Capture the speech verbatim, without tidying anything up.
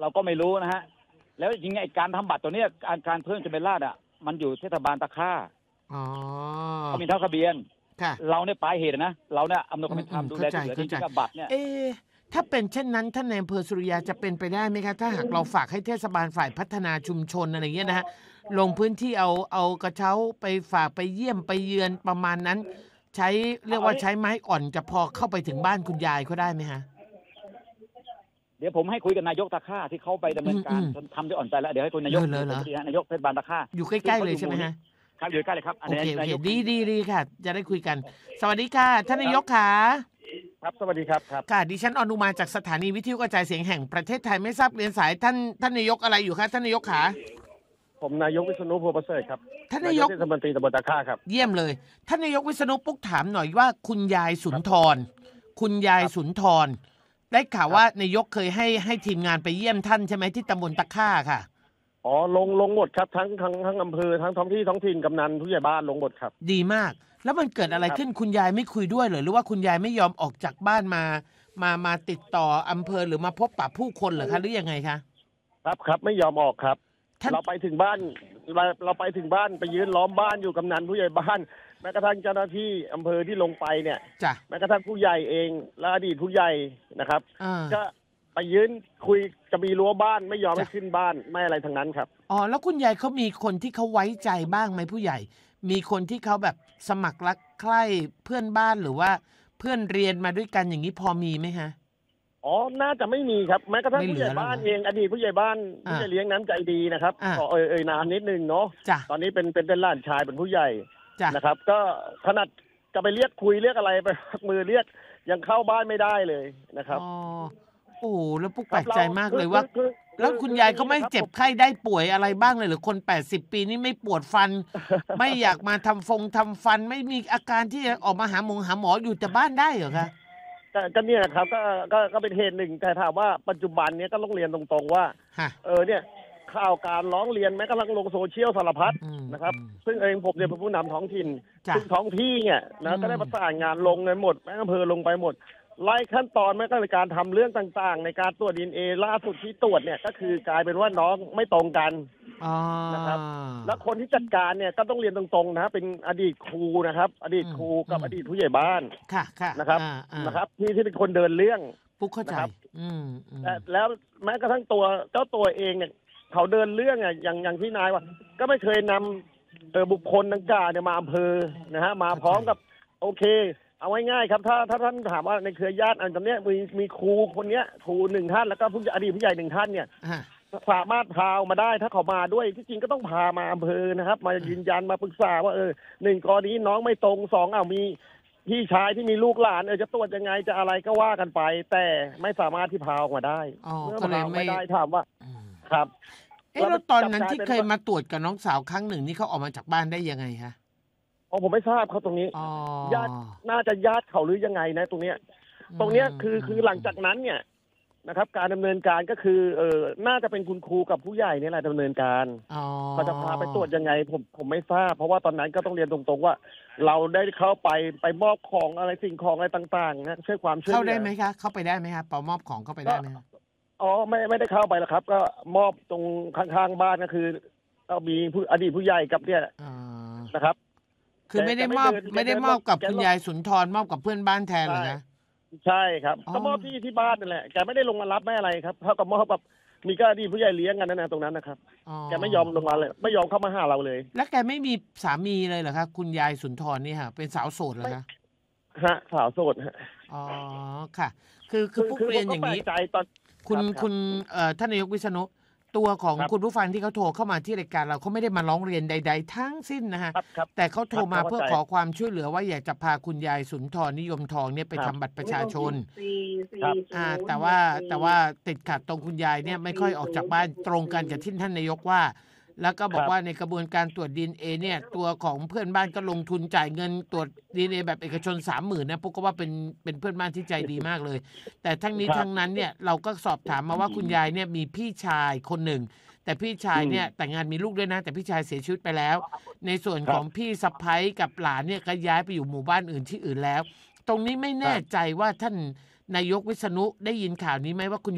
เราก็ไม่รู้นะฮะแล้วจริงๆไอ้การทำบัตรตัวเนี้ยการการเพิ่มทะเบียนราษฎร์อ่ะมันอยู่เทศบาลตะค่าอ๋อเขามีเท่าทะเบียนค่ะเราเนี่ยปลายเหตุนะเราเนี่ยอำนวยความเป็นธรรมดูแลเข้าใจที่เหลือจเข้าริใจงๆกับบัตรเนี่ยเอ๊ะถ้าเป็นเช่นนั้นท่านในอำเภอสุริยาจะเป็นไปได้ไหมคะถ้าหากเราฝากให้เทศบาลฝ่ายพัฒนาชุมชนอะไรเงี้ยนะฮะลงพื้นที่เอาเอากระเช้าไปฝากไปเยี่ยมไปเยือนประมาณนั้น ใช้เรียกว่าใช้ไม้อ่อนจะพอเข้าไปถึงบ้านคุณยายเขาได้ไหมฮะเดี๋ยวผมให้คุยกับนายกตะค่าที่เขาไปดำเนินการอืมทำด้วยอ่อนใจแล้วเดี๋ยวให้คุณนายกเลยเหรอดีฮะนายกเทศบาลตะค่าอยู่ใกล้ๆเลยใช่ไหมฮะครับอยู่ใกล้เลยครับอันโอนี้เคโอเคนายกดีดีดีค่ะ จะได้คุยกัน สวัสดีค่ะท่านนายกค่ะครับสวัสดีครับครับค่ะดิฉันอนุมาจากสถานีวิทยุกระจายเสียงแห่งประเทศไทยไม่ทราบเรียนสายท่านท่านนายกอะไรอยู่คะท่านนายกขาผมนายกวิษณุภูประเสริฐครับท่านนายกเทศมนตรีตำบลตะค่าครับเยี่ยมเลยท่านนายกวิษณุปุ๊กถามหน่อยว่าคุณยายสุนทรคุณยายสุนทรได้ข่าวว่านายกเคยให้ให้ทีมงานไปเยี่ยมท่านใช่ไหมที่ตำบลตะค่าค่ะอ๋อลงลงหมดครับทั้งทั้งทั้งอำเภอทั้งท้องที่ท้องถิ่นกำนันผู้ใหญ่บ้านลงหมดครับดีมากแล้วมันเกิดอะไรขึ้นคุณยายไม่คุยด้วยเหรอหรือว่าคุณยายไม่ยอมออกจากบ้านมามามาติดต่ออำเภอหรือมาพบปะผู้คนเหรอคะหรือยังไงคะครับครับไม่ยอมออกครับเราไปถึงบ้านเราเราไปถึงบ้านไปยืนล้อมบ้านอยู่กำนันผู้ใหญ่บ้านแม้กระทั่งเจ้าหน้าที่อำเภอที่ลงไปเนี่ยจ้ะแม้กระทั่งผู้ใหญ่เองและอดีตผู้ใหญ่นะครับก็ไปยืนคุยจะมีรั้วบ้านไม่ยอมให้ขึ้นบ้านไม่อะไรทั้งนั้นครับอ๋อแล้วคุณยายเขามีคนที่เขาไว้ใจบ้างไหมผู้ใหญ่มีคนที่เขาแบบสมัครรักใคร่เพื่อนบ้านหรือว่าเพื่อนเรียนมาด้วยกันอย่างนี้พอมีไหมฮะอ๋อน่าจะไม่มีครับแม้กระทั่งผู้ใหญ่บ้านเองอดีตผู้ใหญ่บ้านผู้ใหญ่เลี้ยงน้ำใจดีนะครับขอเอ่ยเอ่ยนามนิดนึงเนาะตอนนี้เป็นเป็นเป็นหลานชายเป็นผู้ใหญ่นะครับก็ขนาดจะไปเรียกคุยเรียกอะไรไปมือเรียกยังเข้าบ้านไม่ได้เลยนะครับอ๋อโอ้แล้วปุ๊กแปลกใจมากเลยว่าแล้วคุณยายก็ไม่เจ็บไข้ได้ป่วยอะไรบ้างเลยหรือคนแปดสิบปีนี้ไม่ปวดฟัน ไม่อยากมาทำฟงทำฟันไม่มีอาการที่จะออกมาหาหมอหาหมออยู่แต่บ้านได้เหรอคะก็เนี่ยครับก็ก็ก็เป็นเหตุหนึ่งแต่ถามว่าปัจจุบันเนี้ยก็ต้องเรียนตรงๆว่าเออเนี่ยข่าวการร้องเรียนแม้กำลังลงโซเชียลสารพัดนะครับซึ่งเองผมเนี่ยเป็นผู้นำท้องถิ่นซึ่งท้องที่เนี่ยนะก็ได้ประสานงานลงในหมดแม่อำเภอลงไปหมดไล่ขั้นตอนแม้กระทั่งการทำเรื่องต่างๆในการตรวจ ดี เอ็น เอ ล่าสุดที่ตรวจเนี่ยก็คือกลายเป็นว่าน้องไม่ตรงกันนะครับแล้วคนที่จัดการเนี่ยก็ต้องเรียนตรงๆนะเป็นอดีตครูนะครับอดีตครูกับอดีตผู้ใหญ่บ้านนะครับนะครับที่ที่เป็นคนเดินเรื่องปุ๊กเข้าใจแล้วแม้กระทั่งตัวเจ้าตัวเองเนี่ยเขาเดินเรื่องอ่ะอย่างอย่างที่นายว่าก็ไม่เคยนำเออบุคคลดังกล่าวเนี่ยมาอำเภอนะฮะมาพร้อมกับโอเคเอาง่ายๆครับถ้าถ้าท่านถามว่าในเครือญาติอันตรงเนี้ยมีมีครูคนเนี้ยครูหนึ่งท่านแล้วก็ผู้อดีตผู้ใหญ่หนึ่งท่านเนี่ยสามารถพามาได้ถ้าเขามาด้วยที่จริงก็ต้องพามาอำเภอนะครับมายืนยันมาปรึกษาว่าเออหนึ่งกรณีน้องไม่ตรงสองอ้าวมีพี่ชายที่มีลูกหลานเออจะตรวจยังไงจะอะไรก็ว่ากันไปแต่ไม่สามารถที่พาออกมาได้เมื่อพาไม่ได้ถามว่าครับเอ๊ะแล้วตอนนั้นที่เคยมาตรวจกับน้องสาวครั้งหนึ่งนี่เขาออกมาจากบ้านได้ยังไงคะอ๋อผมไม่ทราบเขาตรงนี้ญาติน่าจะญาติเขาหรือยังไงนะตรงเนี้ยตรงเนี้ยคือคือหลังจากนั้นเนี่ยนะครับการดำเนินการก็คือเออน่าจะเป็นคุณครูกับผู้ใหญ่นี่แหละดำเนินการเขาจะพาไปตรวจยังไงผมผมไม่ทราบเพราะว่าตอนนั้นก็ต้องเรียนตรงๆว่าเราได้เข้าไปไปมอบของอะไรสิ่งของอะไรต่างๆนะช่วยความช่วยเหลือเข้าได้ไหมคะเข้าไปได้ไหมคะปอมอบของเข้าไปได้ไหมอ๋อไม่ไม่ได้เข้าไปแล้วครับก็มอบตรงข้างๆบ้านก็คือก็มีผู้อดีตผู้ใหญ่กับเนี่ยนะครับคือไม่ได้มอบไม่ได้มอบกับคุณยายสุนทรมอบกับเพื่อนบ้านแทนเลยนะใช่ครับก็มอบที่ที่บ้านนั่นแหละแกไม่ได้ลงมารับไม่อะไรครับเท่ากับมอบกับมีก็อดีตผู้ใหญ่เลี้ยงกันนั่นนะตรงนั้นนะครับแกไม่ยอมลงมาเลยไม่ยอมเข้ามาหาเราเลยแล้วแกไม่มีสามีเลยเหรอคะคุณยายสุนทรนี่ค่ะเป็นสาวโสดเหรอคะฮะสาวโสดฮะอ๋อค่ะคือคือผู้เรียนอย่างนี้คุณคุณเอ่อท่านนายกวิษณุตัวของคุณผู้ฟังที่เขาโทรเข้ามาที่รายการเราเขาไม่ได้มาร้องเรียนใดๆทั้งสิ้นนะฮะแต่เขาโทรมาเพื่อขอความช่วยเหลือว่าอยากจะพาคุณยายสุนทรนิยมทองเนี่ยไปทำบัตรประชาชนอ่าแต่ว่าแต่ว่าติดขัดตรงคุณยายเนี่ยไม่ค่อยออกจากบ้านตรงกันกับที่ท่านนายกว่าแล้วก็บอกว่าในกระบวนการตรวจ ดี เอ็น เอ เนี่ยตัวของเพื่อนบ้านก็ลงทุนจ่ายเงินตรวจ ดี เอ็น เอ แบบเอกชน สามหมื่น นะพวกก็ว่าเป็นเป็นเพื่อนบ้านที่ใจดีมากเลยแต่ทั้งนี้ทั้งนั้นเนี่ยเราก็สอบถามมาว่าคุณยายเนี่ยมีพี่ชายคนหนึ่งแต่พี่ชายเนี่ยแต่งงานมีลูกด้วยนะแต่พี่ชายเสียชีวิตไปแล้วในส่วนของพี่สะใภ้กับหลานเนี่ยก็ย้ายไปอยู่หมู่บ้านอื่นที่อื่นแล้วตรงนี้ไม่แน่ใจว่าท่านนายกวิษณุได้ยินข่าวนี้ไหมว่าคุณ